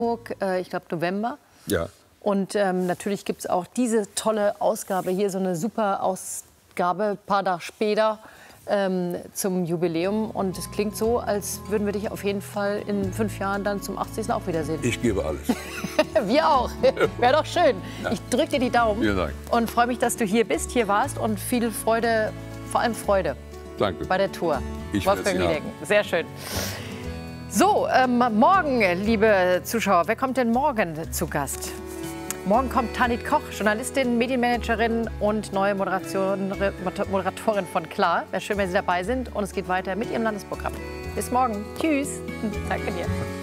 Ich glaube November. Ja. Und natürlich gibt es auch diese tolle Ausgabe hier, so eine super Ausgabe, ein paar Tage später zum Jubiläum. Und es klingt so, als würden wir dich auf jeden Fall in 5 Jahren dann zum 80. auch wiedersehen. Ich gebe alles. Wir auch. Wäre doch schön. Ja. Ich drücke dir die Daumen. Vielen Dank. Und freue mich, dass du hier bist, hier warst und viel Freude, vor allem Freude. Danke. Bei der Tour. Ich Wolfgang Niedecken. Sehr schön. So, morgen, liebe Zuschauer, wer kommt denn morgen zu Gast? Morgen kommt Tanit Koch, Journalistin, Medienmanagerin und neue Moderatorin von Klar. Wäre schön, wenn Sie dabei sind. Und es geht weiter mit Ihrem Landesprogramm. Bis morgen. Tschüss. Danke dir.